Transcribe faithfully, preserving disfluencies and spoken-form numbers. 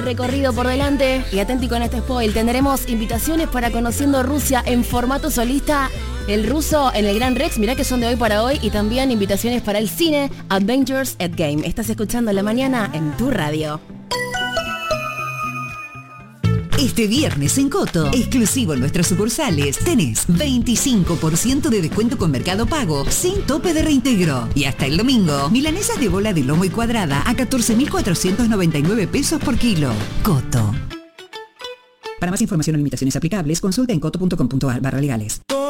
recorrido por delante y atenti con este spoil. Tendremos invitaciones para Conociendo Rusia en formato solista. El ruso en el Gran Rex, mirá que son de hoy para hoy. Y también invitaciones para el cine Adventures at Game. Estás escuchando La Mañana en tu radio. Este viernes en Coto, exclusivo en nuestras sucursales, tenés veinticinco por ciento de descuento con Mercado Pago, sin tope de reintegro. Y hasta el domingo, milanesas de bola de lomo y cuadrada a catorce mil cuatrocientos noventa y nueve pesos por kilo. Coto. Para más información o limitaciones aplicables, consulta en coto punto com punto ar barra legales.